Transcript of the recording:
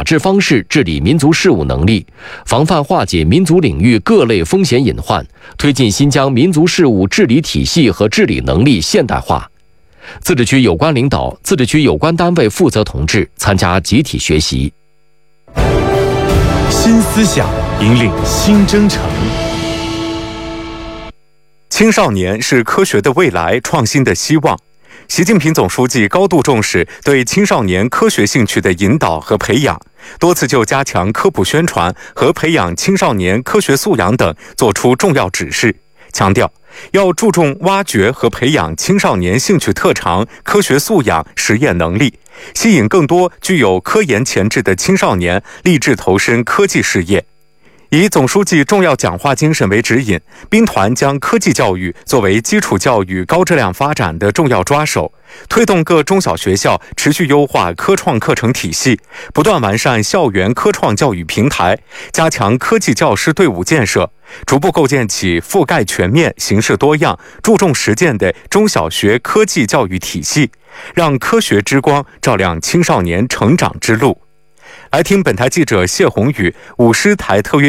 治方式治理民族事务能力，防范化解民族领域各类风险隐患，推进新疆民族事务治理体系和治理能力现代化。自治区有关领导、自治区有关单位负责同志参加集体学习。 新思想引领新征程。青少年是科学的未来，创新的希望。习近平总书记高度重视对青少年科学兴趣的引导和培养，多次就加强科普宣传和培养青少年科学素养等作出重要指示，强调要注重挖掘和培养青少年兴趣特长、科学素养、实验能力，吸引更多具有科研潜质的青少年立志投身科技事业。以总书记重要讲话精神为指引，兵团将科技教育作为基础教育高质量发展的重要抓手，推动各中小学校持续优化科创课程体系，不断完善校园科创教育平台，加强科技教师队伍建设，逐步构建起覆盖全面、形式多样、注重实践的中小学科技教育体系，让科学之光照亮青少年成长之路。来听本台记者谢宏宇舞狮台特约